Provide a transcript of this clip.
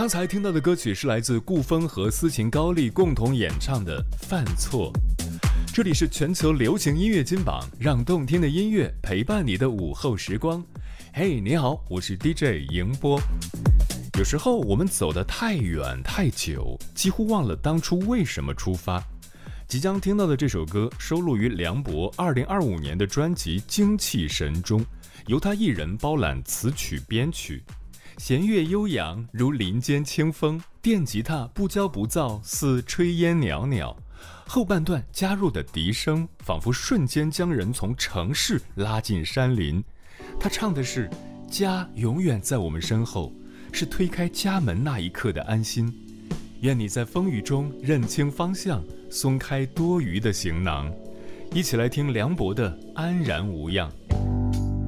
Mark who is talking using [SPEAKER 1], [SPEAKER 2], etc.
[SPEAKER 1] 刚才听到的歌曲是来自顾风和斯琴高丽共同演唱的《犯错》。这里是全球流行音乐金榜，让动听的音乐陪伴你的午后时光。嘿，你好，我是 DJ 迎波。有时候我们走得太远太久，几乎忘了当初为什么出发。即将听到的这首歌收录于梁博2025年的专辑《精气神》中，由他一人包揽词曲编曲。弦乐悠扬如林间清风，电吉他不骄不躁似炊烟袅袅，后半段加入的笛声仿佛瞬间将人从城市拉进山林。他唱的是家永远在我们身后，是推开家门那一刻的安心。愿你在风雨中认清方向，松开多余的行囊。一起来听梁博的安然无恙。